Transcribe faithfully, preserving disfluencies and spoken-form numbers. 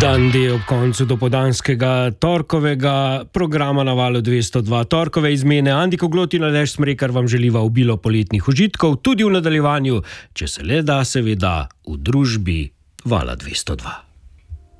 Dan D ob koncu dopoldanskega torkovega programa na Valu dvesto dva. Torkove izmene Andi Koglot in Aleš Smrekar vam želiva obilo poletnih užitkov, tudi v nadaljevanju, če se le da, seveda, v družbi Vala dvesto dva.